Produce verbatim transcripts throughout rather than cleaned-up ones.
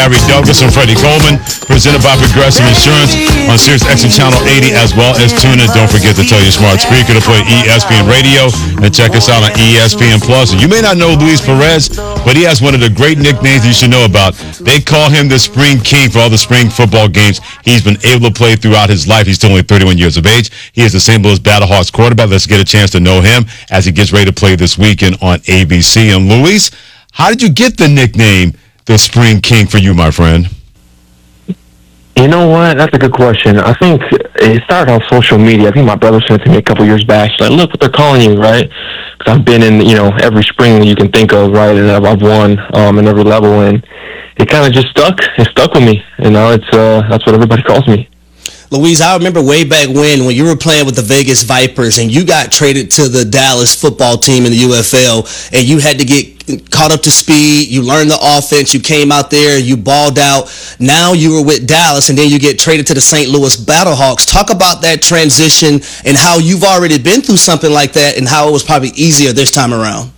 Harry Douglas and Freddie Coleman, presented by Progressive Insurance on Sirius X M Channel eighty, as well as tune in. Don't forget to tell your smart speaker to play E S P N Radio and check us out on E S P N Plus. And you may not know Luis Perez, but he has one of the great nicknames you should know about. They call him the Spring King for all the spring football games he's been able to play throughout his life. He's still only thirty-one years of age. He is the Saint Louis Battlehawks quarterback. Let's get a chance to know him as he gets ready to play this weekend on A B C. And Luis, how did you get the nickname the Spring King for you, my friend? You know what? That's a good question. I think it started on social media. I think my brother sent it to me a couple years back. He's like, look what they're calling you, right? Because I've been in, you know, every spring you can think of, right? And I've, I've won um, in every level, and it kind of just stuck. It stuck with me. You know, it's uh, that's what everybody calls me. Louise, I remember way back when, when you were playing with the Vegas Vipers and you got traded to the Dallas football team in the U F L, and you had to get caught up to speed. You learned the offense. You came out there. You balled out. Now you were with Dallas, and then you get traded to the Saint Louis Battlehawks. Talk about that transition and how you've already been through something like that and how it was probably easier this time around.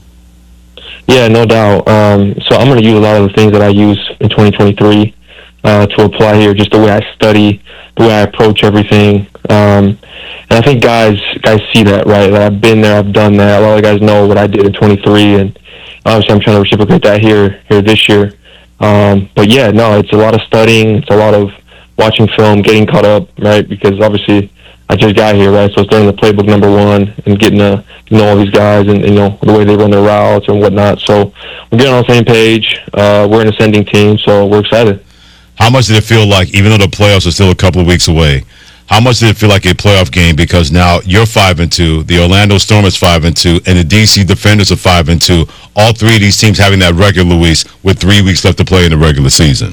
Yeah, no doubt. Um, so I'm going to use a lot of the things that I use in twenty twenty-three uh, to apply here, just the way I study, the way I approach everything. Um, and I think guys guys see that, right? That I've been there, I've done that. A lot of guys know what I did in twenty-three, and obviously I'm trying to reciprocate that here here this year. Um, but yeah, no, it's a lot of studying. It's a lot of watching film, getting caught up, right? Because obviously I just got here, right? So it's learning the playbook number one and getting to know all these guys and, you know, the way they run their routes and whatnot. So we're getting on the same page. Uh, we're an ascending team, so we're excited. How much did it feel like, even though the playoffs are still a couple of weeks away, how much did it feel like a playoff game? Because now you're five and two, the Orlando Storm is five and two, and the D C Defenders are five and two. All three of these teams having that record, Luis, with three weeks left to play in the regular season.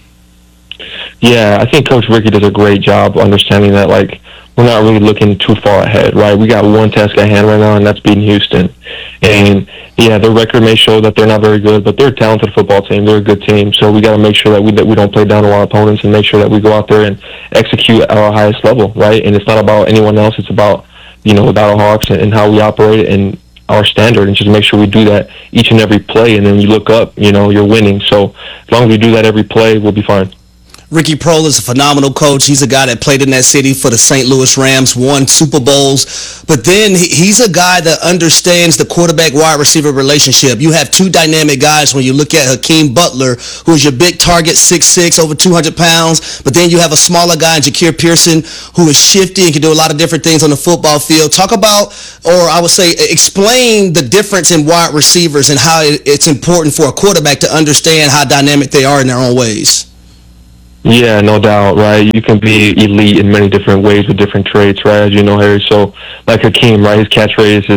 Yeah, I think Coach Ricky does a great job understanding that, like, we're not really looking too far ahead, right? We got one task at hand right now, and that's beating Houston. And, yeah, their record may show that they're not very good, but they're a talented football team. They're a good team. So we got to make sure that we that we don't play down to our opponents and make sure that we go out there and execute at our highest level, right? And it's not about anyone else. It's about, you know, the Battlehawks and, and how we operate and our standard, and just make sure we do that each and every play. And then you look up, you know, you're winning. So as long as we do that every play, we'll be fine. Ricky Proehl is a phenomenal coach. He's a guy that played in that city for the Saint Louis Rams, won Super Bowls. But then he's a guy that understands the quarterback-wide receiver relationship. You have two dynamic guys when you look at Hakeem Butler, who is your big target, six six, over two hundred pounds. But then you have a smaller guy, Ja'Kir Pearson, who is shifty and can do a lot of different things on the football field. Talk about, or I would say, explain the difference in wide receivers and how it's important for a quarterback to understand how dynamic they are in their own ways. Yeah, no doubt, right? You can be elite in many different ways with different traits, right? As you know, Harry. So, like Hakeem, right? His catchphrase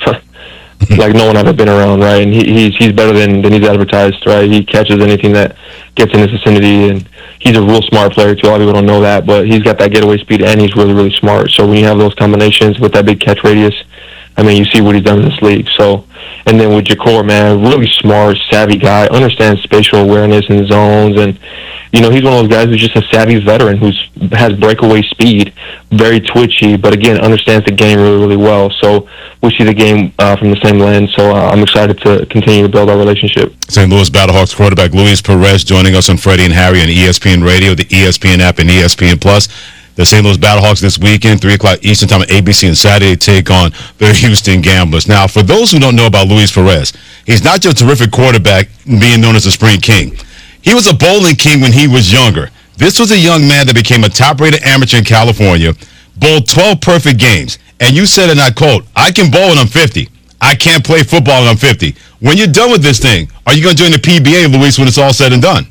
is like no one I've ever been around, right? And he, he's he's better than, than he's advertised, right? He catches anything that gets in his vicinity, and he's a real smart player, too. A lot of people don't know that, but he's got that getaway speed, and he's really, really smart. So when you have those combinations with that big catch radius, I mean, you see what he's done in this league. So, and then with Ja'Kir, man, really smart, savvy guy, understands spatial awareness and zones, and you know, he's one of those guys who's just a savvy veteran who has breakaway speed, very twitchy, but again, understands the game really, really well. So we see the game uh, from the same lens. So uh, I'm excited to continue to build our relationship. Saint Louis Battlehawks quarterback Luis Perez joining us on Freddie and Harry on E S P N Radio, the E S P N app, and E S P N Plus. The Saint Louis Battlehawks this weekend, three o'clock Eastern Time on A B C, and Saturday take on the Houston Gamblers. Now, for those who don't know about Luis Perez, he's not just a terrific quarterback being known as the Spring King. He was a bowling king when he was younger. This was a young man that became a top-rated amateur in California, bowled twelve perfect games, and you said, and I quote, I can bowl and I'm fifty. I can't play football and I'm fifty. When you're done with this thing, are you going to join the P B A, Luis, when it's all said and done?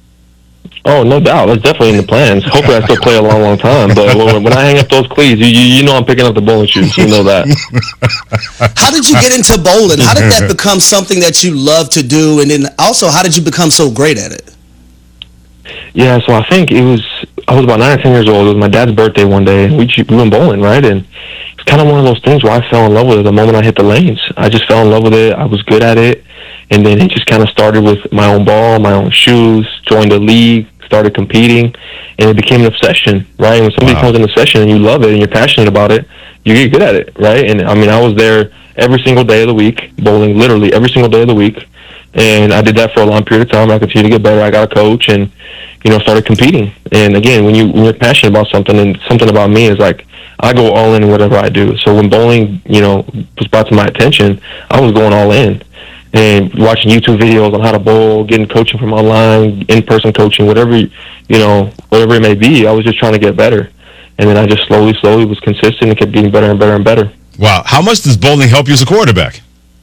Oh, no doubt. That's definitely in the plans. Hopefully I still play a long, long time. But when I hang up those cleats, you, you know I'm picking up the bowling shoes. You know that. How did you get into bowling? How did that become something that you love to do? And then also, how did you become so great at it? Yeah, so I think it was, I was about nine or ten years old. It was my dad's birthday one day, and we, we went bowling, right? And it's kind of one of those things where I fell in love with it the moment I hit the lanes. I just fell in love with it. I was good at it. And then it just kind of started with my own ball, my own shoes, joined a league, started competing, and it became an obsession, right? And when somebody wow. comes in a session and you love it and you're passionate about it, you get good at it, right? And I mean, I was there every single day of the week, bowling literally every single day of the week. And I did that for a long period of time. I continued to get better. I got a coach and, you know, started competing. And again, when, you, when you're passionate about something, and something about me is like, I go all in in whatever I do. So when bowling, you know, was brought to my attention, I was going all in. And watching YouTube videos on how to bowl, getting coaching from online, in-person coaching, whatever, you know, whatever it may be, I was just trying to get better. And then I just slowly, slowly was consistent and kept getting better and better and better. Wow. How much does bowling help you as a quarterback?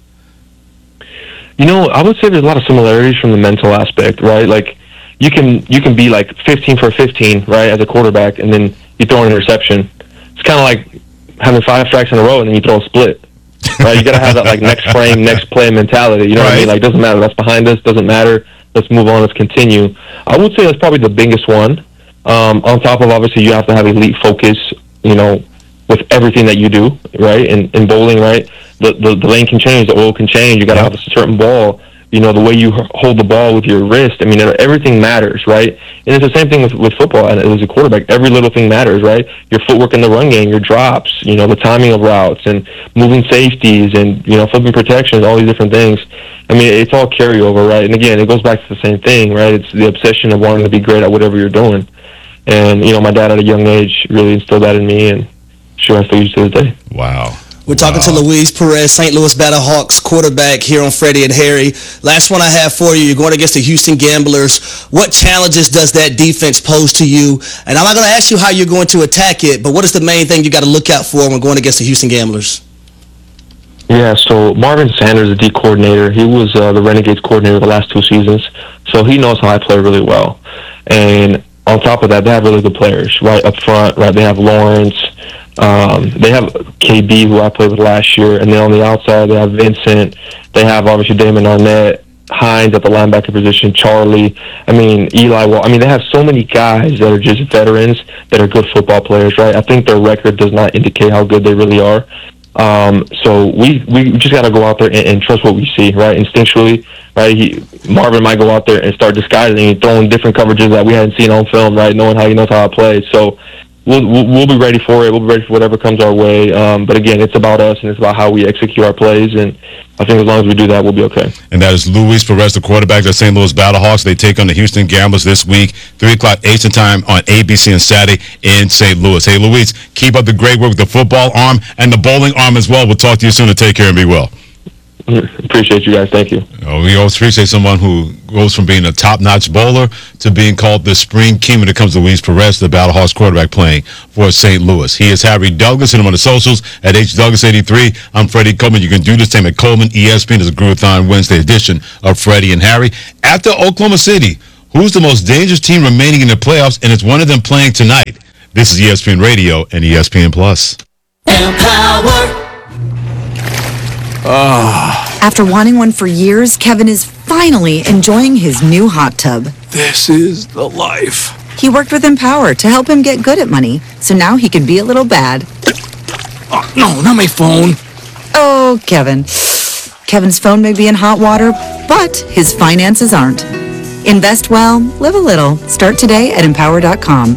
You know, I would say there's a lot of similarities from the mental aspect, right? Like, you can you can be like fifteen for fifteen, right, as a quarterback, and then you throw an interception. It's kind of like having five strikes in a row and then you throw a split. Right, you gotta have that like next frame, next play mentality. You know right. what I mean? Like, doesn't matter. That's behind us. Doesn't matter. Let's move on. Let's continue. I would say that's probably the biggest one. Um, on top of, obviously, you have to have elite focus. You know, with everything that you do, right? In in bowling, right? The the, the lane can change. The oil can change. You gotta have a certain ball. You know, the way you hold the ball with your wrist. I mean, everything matters, right? And it's the same thing with, with football. And as a quarterback, every little thing matters, right? Your footwork in the run game, your drops, you know, the timing of routes and moving safeties and, you know, flipping protections, all these different things. I mean, it's all carryover, right? And again, it goes back to the same thing, right? It's the obsession of wanting to be great at whatever you're doing. And, you know, my dad at a young age really instilled that in me, and sure I still use to this day. Wow. We're talking wow. to Luis Perez, Saint Louis Battlehawks quarterback here on Freddie and Harry. Last one I have for you. You're going against the Houston Gamblers. What challenges does that defense pose to you? And I'm not going to ask you how you're going to attack it, but what is the main thing you got to look out for when going against the Houston Gamblers? Yeah, so Marvin Sanders, the D coordinator, he was uh, the Renegades coordinator the last two seasons, so he knows how I play really well. And on top of that, they have really good players right up front. Right, they have Lawrence. Um, they have K B, who I played with last year, and then on the outside they have Vincent. They have obviously Damon Arnett, Hines at the linebacker position, Charlie. I mean Eli. Well, I mean they have so many guys that are just veterans that are good football players, right? I think their record does not indicate how good they really are. Um, so we we just got to go out there and, and trust what we see, right? Instinctually, right? He, Marvin might go out there and start disguising and throwing different coverages that we hadn't seen on film, right? Knowing how he knows how to play. So we'll, we'll we'll be ready for it. We'll be ready for whatever comes our way. Um, but again, it's about us and it's about how we execute our plays. And I think as long as we do that, we'll be okay. And that is Luis Perez, the quarterback of the Saint Louis Battlehawks. They take on the Houston Gamblers this week, three o'clock Eastern time on A B C on Saturday in Saint Louis. Hey, Luis, keep up the great work with the football arm and the bowling arm as well. We'll talk to you soon. To take care and be well. Appreciate you guys. Thank you. Oh, we always appreciate someone who goes from being a top-notch bowler to being called the spring king when it comes to Luis Perez, the Battlehawks quarterback playing for Saint Louis. He is Harry Douglas, and him on the socials at H Douglas eighty-three. I'm Freddie Coleman. You can do this same at Coleman E S P N. It's a Groovathon Wednesday edition of Freddie and Harry. After Oklahoma City, who's the most dangerous team remaining in the playoffs, and it's one of them playing tonight. This is E S P N Radio and E S P N Plus. Empower. Oh. After wanting one for years, Kevin is finally enjoying his new hot tub. This is the life. He worked with Empower to help him get good at money, so now he can be a little bad. Oh, no, not my phone. Oh, Kevin. Kevin's phone may be in hot water, but his finances aren't. Invest well, live a little. Start today at empower dot com.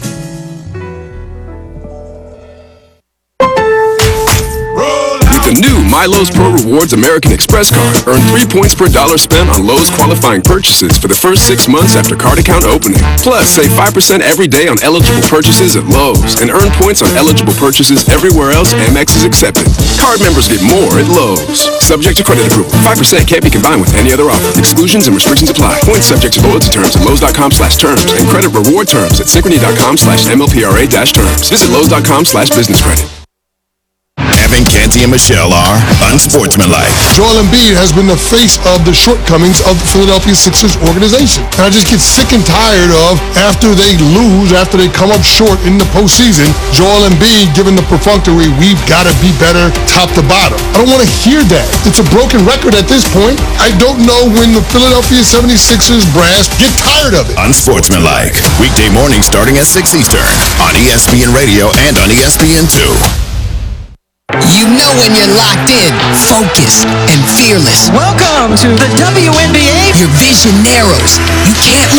The new My Lowe's Pro Rewards American Express card. Earn three points per dollar spent on Lowe's qualifying purchases for the first six months after card account opening. Plus, save five percent every day on eligible purchases at Lowe's and earn points on eligible purchases everywhere else Amex is accepted. Card members get more at Lowe's. Subject to credit approval. five percent can't be combined with any other offer. Exclusions and restrictions apply. Points subject to loyalty terms at Lowe's dot com slash terms and credit reward terms at Synchrony dot com slash M L P R A dash terms. Visit Lowe's dot com slash business credit. Evan Canty and Michelle are unsportsmanlike. Joel Embiid has been the face of the shortcomings of the Philadelphia Sixers organization. And I just get sick and tired of, after they lose, after they come up short in the postseason, Joel Embiid giving the perfunctory, we've got to be better top to bottom. I don't want to hear that. It's a broken record at this point. I don't know when the Philadelphia seventy-sixers brass get tired of it. Unsportsmanlike. Weekday mornings starting at six Eastern on E S P N Radio and on E S P N two. You know when you're locked in, focused, and fearless. Welcome to the W N B A. Your vision narrows. You can't